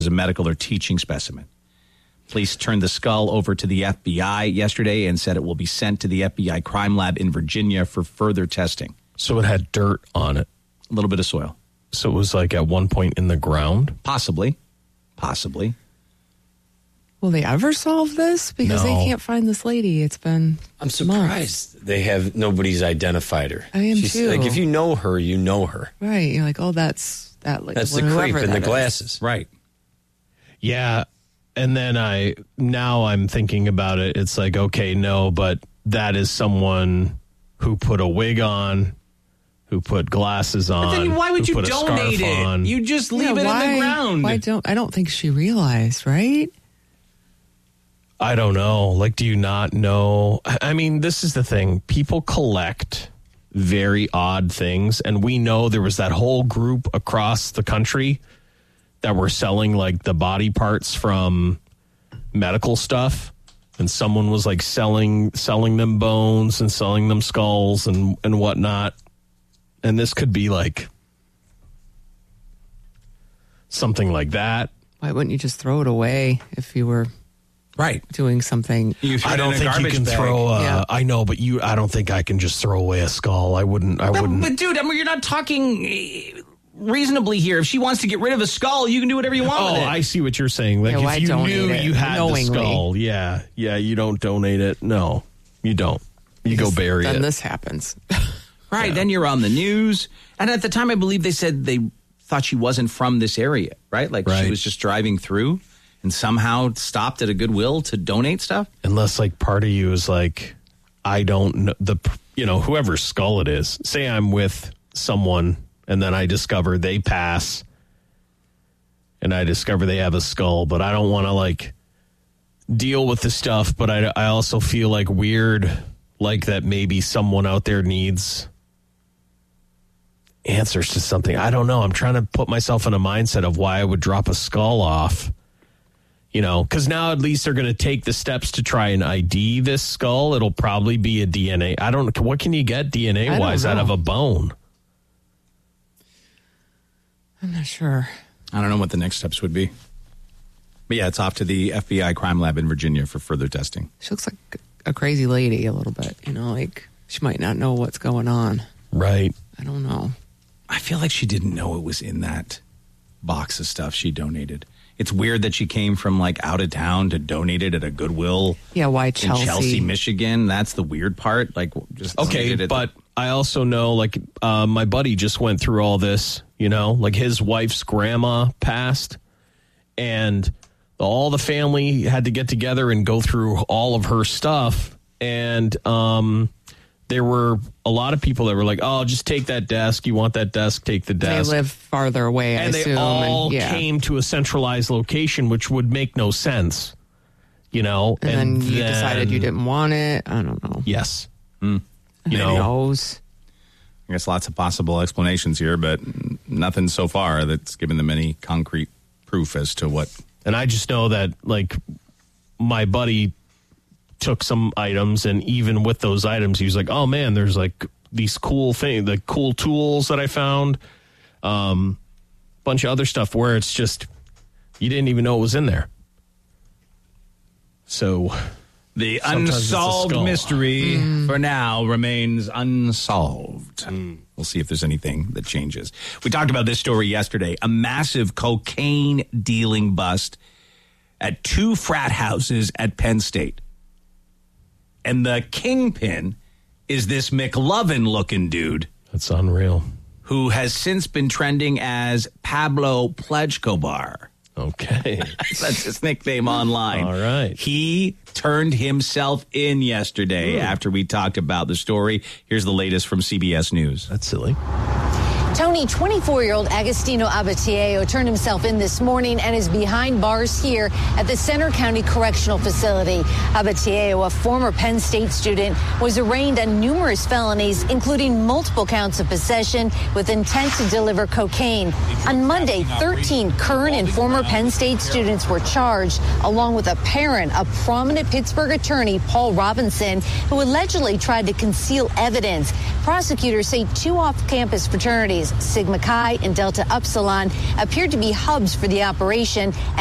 as a medical or teaching specimen. Police turned the skull over to the FBI yesterday and said it will be sent to the FBI crime lab in Virginia for further testing. So it had dirt on it. A little bit of soil. So it was like at one point in the ground? Possibly. Will they ever solve this? Because they can't find this lady. It's been I'm surprised they have nobody's identified her. I am too. Like, if you know her, you know her. Right. You're like, oh, that's that. Like, that's the creep in the glasses. Right. Yeah. And then I'm thinking about it. It's like, okay, no, but that is someone who put a wig on, who put glasses on. But then why would you donate it? On. You just leave it in the ground. I don't think she realized, right? I don't know. Like, do you not know? I mean, this is the thing. People collect very odd things. And we know there was that whole group across the country that were selling like the body parts from medical stuff. And someone was like selling them bones and selling them skulls and whatnot. And this could be like something like that. Why wouldn't you just throw it away if you were doing something? I don't think you can throw. I know, but I don't think I can just throw away a skull. I wouldn't. But dude, I mean, you're not talking reasonably here. If she wants to get rid of a skull, you can do whatever you want with it. Oh, I see what you're saying. Like if you knew you had the skull, yeah, you don't donate it. No, you don't. You go bury it. Then this happens. Right. Yeah. Then you're on the news. And at the time, I believe they said they thought she wasn't from this area, right? Like she was just driving through and somehow stopped at a Goodwill to donate stuff. Unless like part of you is like, I don't know, whoever's skull it is. Say I'm with someone and then I discover they pass and I discover they have a skull, but I don't want to like deal with the stuff. But I also feel like weird, like that maybe someone out there needs answers to something. I don't know. I'm trying to put myself in a mindset of why I would drop a skull off, because now at least they're going to take the steps to try and ID this skull. It'll probably be a DNA. What can you get DNA wise out of a bone? I'm not sure. I don't know what the next steps would be. But yeah, it's off to the FBI crime lab in Virginia for further testing. She looks like a crazy lady a little bit, like she might not know what's going on. Right. I don't know. I feel like she didn't know it was in that box of stuff she donated. It's weird that she came from like out of town to donate it at a Goodwill. Yeah, why Chelsea? In Chelsea, Michigan. That's the weird part. Like, just okay, but I also know like my buddy just went through all this. Like his wife's grandma passed, and all the family had to get together and go through all of her stuff, and there were a lot of people that were like, oh, just take that desk. You want that desk, take the desk. They live farther away, I assume. They all came to a centralized location, which would make no sense, And then you decided you didn't want it. I don't know. Yes. Who knows? I guess lots of possible explanations here, but nothing so far that's given them any concrete proof as to what. And I just know that, like, my buddy took some items, and even with those items, he was like, oh man, there's like these cool things, the cool tools that I found, bunch of other stuff where it's just, you didn't even know it was in there. So the unsolved mystery for now remains unsolved. We'll see if there's anything that changes. We talked about this story yesterday, a massive cocaine dealing bust at 2 frat houses at Penn State. And the kingpin is this McLovin-looking dude. That's unreal. Who has since been trending as Pablo Plejkobar. Okay. That's his nickname online. All right. He turned himself in yesterday after we talked about the story. Here's the latest from CBS News. That's silly. Tony, 24-year-old Agostino Abatiello turned himself in this morning and is behind bars here at the Center County Correctional Facility. Abatiello, a former Penn State student, was arraigned on numerous felonies, including multiple counts of possession with intent to deliver cocaine. On Monday, 13 current and former Penn State students were charged, along with a parent of prominent Pittsburgh attorney Paul Robinson, who allegedly tried to conceal evidence. Prosecutors say 2 off-campus fraternities facilities. Sigma Chi and Delta Upsilon appeared to be hubs for the operation.